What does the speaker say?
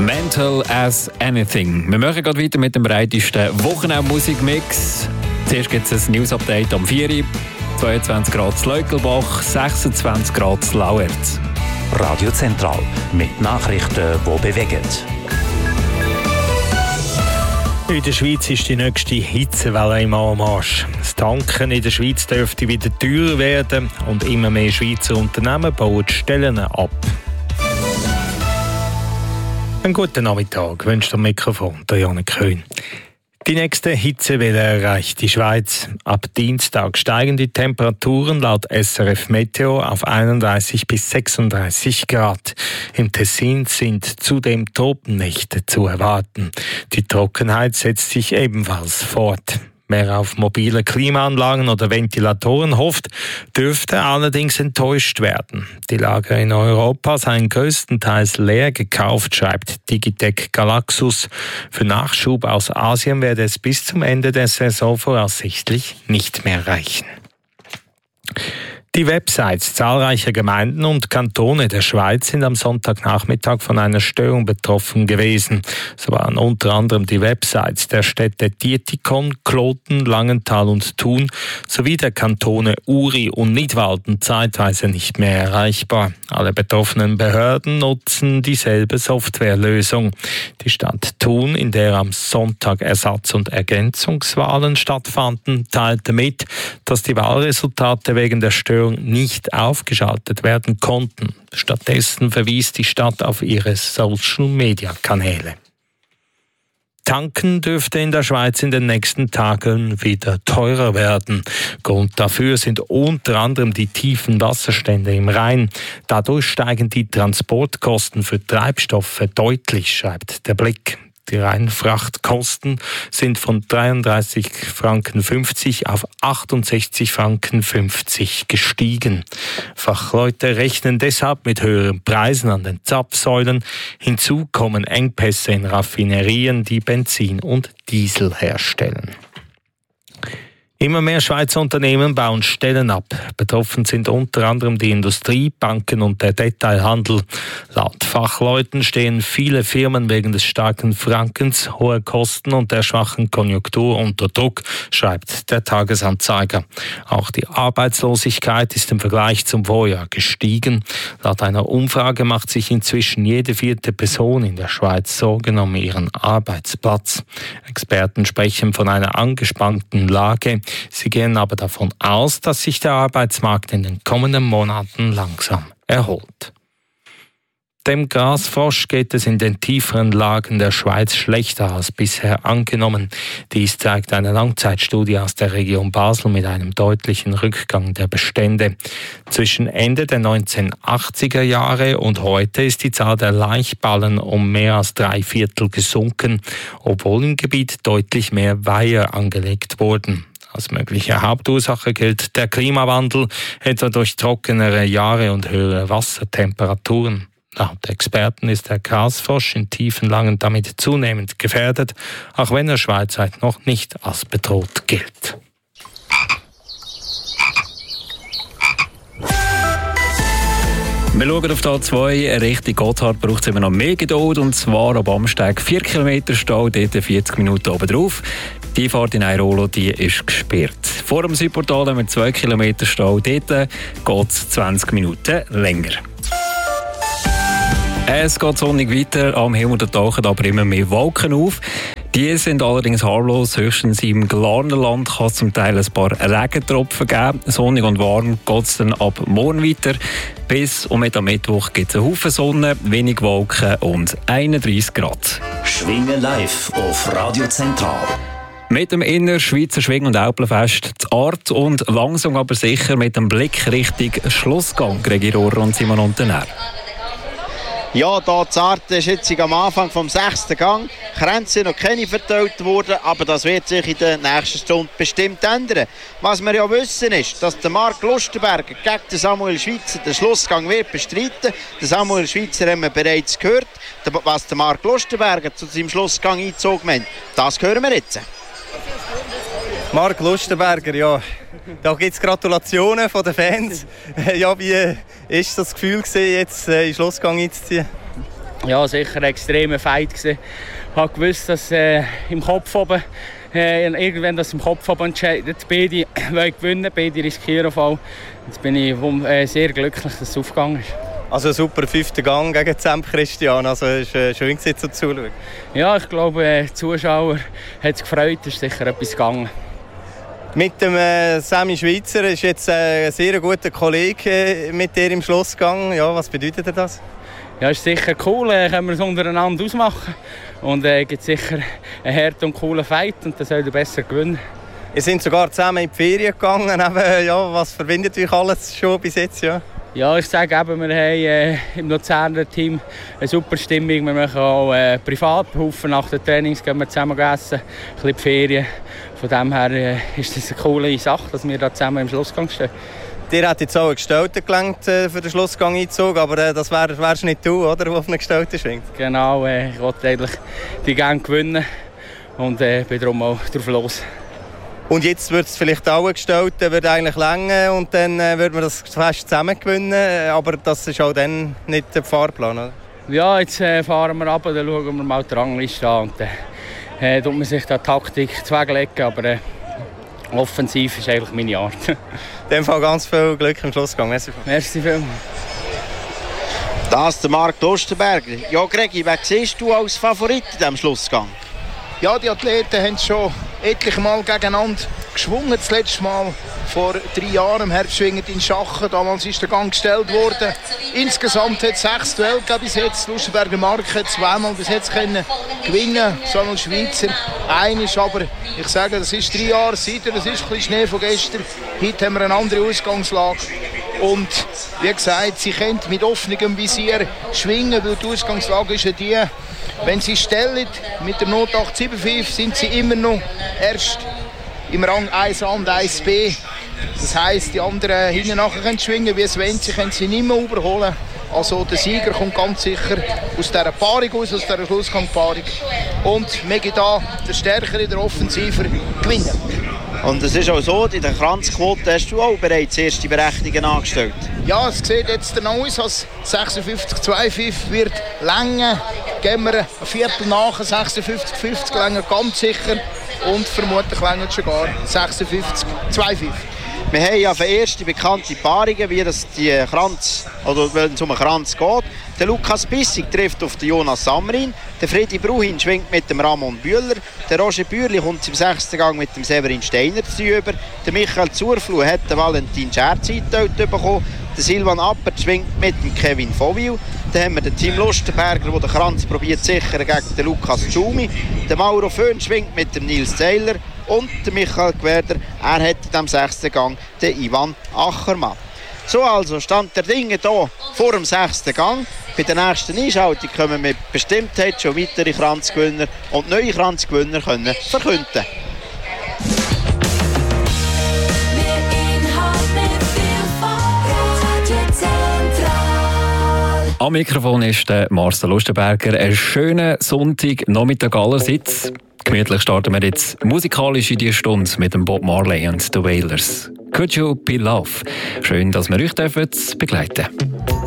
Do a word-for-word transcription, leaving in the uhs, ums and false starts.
Mental as Anything. Wir machen gerade weiter mit dem breitesten Wochenend-Musikmix. Zuerst gibt es ein News-Update am vier Uhr. zweiundzwanzig Grad Leukelbach, sechsundzwanzig Grad Lauerz. Radio Zentral mit Nachrichten, die bewegen. In der Schweiz ist die nächste Hitzewelle im Anmarsch. Das Tanken in der Schweiz dürfte wieder teurer werden und immer mehr Schweizer Unternehmen bauen Stellen ab. Einen guten Nachmittag, wünscht am Mikrofon der Janik Köhn. Die nächste Hitzewelle erreicht die Schweiz. Ab Dienstag steigen die Temperaturen laut S R F Meteo auf einunddreißig bis sechsunddreißig Grad. Im Tessin sind zudem Tropennächte zu erwarten. Die Trockenheit setzt sich ebenfalls fort. Wer auf mobile Klimaanlagen oder Ventilatoren hofft, dürfte allerdings enttäuscht werden. Die Lager in Europa seien größtenteils leer gekauft, schreibt Digitec Galaxus. Für Nachschub aus Asien werde es bis zum Ende der Saison voraussichtlich nicht mehr reichen. Die Websites zahlreicher Gemeinden und Kantone der Schweiz sind am Sonntagnachmittag von einer Störung betroffen gewesen. So waren unter anderem die Websites der Städte Dietikon, Kloten, Langenthal und Thun sowie der Kantone Uri und Nidwalden zeitweise nicht mehr erreichbar. Alle betroffenen Behörden nutzen dieselbe Softwarelösung. Die Stadt Thun, in der am Sonntag Ersatz- und Ergänzungswahlen stattfanden, teilte mit, dass die Wahlresultate wegen der Störung nicht aufgeschaltet werden konnten. Stattdessen verwies die Stadt auf ihre Social-Media-Kanäle. Tanken dürfte in der Schweiz in den nächsten Tagen wieder teurer werden. Grund dafür sind unter anderem die tiefen Wasserstände im Rhein. Dadurch steigen die Transportkosten für Treibstoffe deutlich, schreibt der Blick. Die Rheinfrachtkosten sind von dreiunddreißig Franken fünfzig auf achtundsechzig Franken fünfzig gestiegen. Fachleute rechnen deshalb mit höheren Preisen an den Zapfsäulen. Hinzu kommen Engpässe in Raffinerien, die Benzin und Diesel herstellen. Immer mehr Schweizer Unternehmen bauen Stellen ab. Betroffen sind unter anderem die Industrie, Banken und der Detailhandel. Laut Fachleuten stehen viele Firmen wegen des starken Frankens, hoher Kosten und der schwachen Konjunktur unter Druck, schreibt der Tagesanzeiger. Auch die Arbeitslosigkeit ist im Vergleich zum Vorjahr gestiegen. Laut einer Umfrage macht sich inzwischen jede vierte Person in der Schweiz Sorgen um ihren Arbeitsplatz. Experten sprechen von einer angespannten Lage. Sie gehen aber davon aus, dass sich der Arbeitsmarkt in den kommenden Monaten langsam erholt. Dem Grasfrosch geht es in den tieferen Lagen der Schweiz schlechter als bisher angenommen. Dies zeigt eine Langzeitstudie aus der Region Basel mit einem deutlichen Rückgang der Bestände. Zwischen Ende der neunzehnhundertachtziger Jahre und heute ist die Zahl der Laichballen um mehr als drei Viertel gesunken, obwohl im Gebiet deutlich mehr Weiher angelegt wurden. Als mögliche Hauptursache gilt der Klimawandel, etwa durch trockenere Jahre und höhere Wassertemperaturen. Laut Experten ist der Grasfrosch in tiefen Lagen damit zunehmend gefährdet, auch wenn er schweizweit noch nicht als bedroht gilt. Wir schauen auf die A zwei Richtung Gotthard, braucht es immer noch mehr Geduld, und zwar am Amsteg vier Kilometer Stau, dort vierzig Minuten oben drauf. Die Fahrt in Airolo, die ist gesperrt. Vor dem Südportal haben wir zwei Kilometer Stau, dort geht es zwanzig Minuten länger. Es geht sonnig weiter, am Himmel tauchen aber immer mehr Wolken auf. Die sind allerdings harmlos, höchstens im Glarnerland kann es zum Teil ein paar Regentropfen geben. Sonnig und warm geht es dann ab morgen weiter. Bis und mit am Mittwoch gibt es einen Haufen Sonne, wenig Wolken und einunddreißig Grad. Schwingen live auf Radio Zentral. Mit dem Innerschweizer Schwing- und Äupelfest die Art und langsam aber sicher mit dem Blick Richtung Schlussgang, Regiror und Simon Unternär. Ja, hier die Art ist jetzt am Anfang vom sechsten Gang. Kränze sind noch keine verteilt worden, aber das wird sich in der nächsten Stunde bestimmt ändern. Was wir ja wissen ist, dass der Marc Lustenberger gegen den Samuel Schweitzer den Schlussgang wird bestreiten. Den Samuel Schweitzer haben wir bereits gehört. Was der Marc Lustenberger zu seinem Schlussgang eingezogen hat, das hören wir jetzt. Marc Lustenberger, ja, da gibt es Gratulationen von den Fans. Ja, wie war das Gefühl, jetzt äh, in den Schlussgang einzuziehen? Ja, sicher ein extremer Fight gewesen. Ich habe gewusst, dass äh, im Kopf oben, äh, irgendwann das im Kopf oben entscheidet, beide wollen gewinnen, beide riskieren auf all. Jetzt bin ich äh, sehr glücklich, dass es aufgegangen ist. Also ein super fünfter Gang gegen Zemp Christian, also es war äh, schön zu zuschauen. Ja, ich glaube, äh, die Zuschauer hat es gefreut, es ist sicher etwas gegangen. Mit dem äh, Sammy Schweizer ist jetzt äh, ein sehr guter Kollege äh, mit dir im Schlussgang. Ja, was bedeutet das? Ja, ist sicher cool, äh, können wir es untereinander ausmachen. Und es äh, gibt sicher einen harten und coolen Fight und dann soll er besser gewinnen. Ihr seid sogar zusammen in die Ferien gegangen. Eben, ja, was verbindet euch alles schon bis jetzt? Ja, ja ich sage eben, wir haben äh, im Luzerner Team eine super Stimmung. Wir machen auch äh, privat, nach den Trainings gehen wir zusammen essen, ein bisschen die Ferien. Von dem her äh, ist das eine coole Sache, dass wir da zusammen im Schlussgang stehen. Dir hat jetzt auch ein Gestalter gelangt äh, für den Schlussgang Einzug, aber äh, das wär, wärst nicht du, oder, der auf einen Gestalter schwingt? Genau, äh, ich wollte eigentlich die Gang gewinnen und äh, bin darum auch drauf los. Und jetzt wird es vielleicht auch ein Gestalter, wird eigentlich länger und dann äh, wird man das fest zusammen gewinnen, aber das ist auch dann nicht der Fahrplan, oder? Ja, jetzt äh, fahren wir ab, dann schauen wir mal die Rangliste an und dann äh, tut man sich da Taktik zweglegen, aber äh, offensiv ist eigentlich meine Art. In dem Fall ganz viel Glück im Schlussgang. Merci. Merci vielmals. Das ist der Marc Lustenberger. Ja, Gregi, wen siehst du als Favorit in diesem Schlussgang? Ja, die Athleten haben schon etliche Mal gegeneinander geschwungen. Das letzte Mal vor drei Jahren im Herbstschwingen in Schachen. Damals ist der Gang gestellt worden. Insgesamt hat es sechs Duelle bis jetzt. Lustenberger Marc hat zweimal bis jetzt können gewinnen. Samuel Schweizer einisch. Aber ich sage, das ist drei Jahre seither. Das ist ein bisschen Schnee von gestern. Heute haben wir eine andere Ausgangslage. Und wie gesagt, sie können mit offenem Visier schwingen, weil die Ausgangslage ist ja die, wenn sie stellen mit der Not acht sieben fünf, sind sie immer noch erst im Rang eins A und eins B. Das heisst, die anderen hinten nachher können schwingen, wie Sven, sie können sie nicht mehr überholen. Also der Sieger kommt ganz sicher aus dieser Paarung aus, aus dieser Schlussgangpaarung. Und möge da der Stärkere, der Offensiver gewinnen. Und es ist auch so, in der Kranzquote hast du auch bereits erste Berechnungen angestellt. Ja, es sieht jetzt danach aus, als sechsundfünfzig Komma fünfundzwanzig wird länger. Geben wir ein Viertel nach, sechsundfünfzig Komma fünfzig länger ganz sicher. Und vermutlich länger sogar sechsundfünfzig Komma fünfundzweißig. Wir haben ja für erste bekannte Paarungen, wie das die Kranz, oder wenn es um einen Kranz geht. Der Lukas Bissig trifft auf den Jonas Samrin, der Freddy Bruhin schwingt mit dem Ramon Bühler, der Roger Bürli kommt im sechsten Gang mit dem Severin Steiner zu über, der Michael Zurfluh hat den Valentin Scherz eingeteilt bekommen, der Silvan Appert schwingt mit dem Kevin Vovil, dann haben wir den Tim Lustenberger, der den Kranz probiert sichern gegen den Lukas Tschumi, der Mauro Föhn schwingt mit dem Nils Zeiler und der Michael Gwerder, er hat in dem sechsten Gang den Ivan Achermann. So also stand der Dinge hier vor dem sechsten Gang. Bei der nächsten Einschaltung können wir mit Bestimmtheit schon weitere Kranzgewinner und neue Kranzgewinner können verkünden. Am Mikrofon ist der Marcel Lustenberger. Einen schönen Sonntag-Nachmittag allerseits. Gemütlich starten wir jetzt musikalisch in die Stunde mit dem Bob Marley und The Wailers. Could You Be Love? Schön, dass wir euch begleiten dürfen.